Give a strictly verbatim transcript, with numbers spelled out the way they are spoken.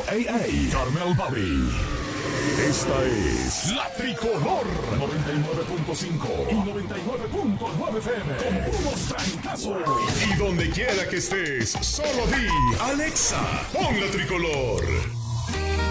ey, ey, Carmel Bobby. Esta es La Tricolor noventa y nueve punto cinco y noventa y nueve punto nueve F M. Con unos trancazos. Y donde quiera que estés, solo di Alexa, pon La Tricolor.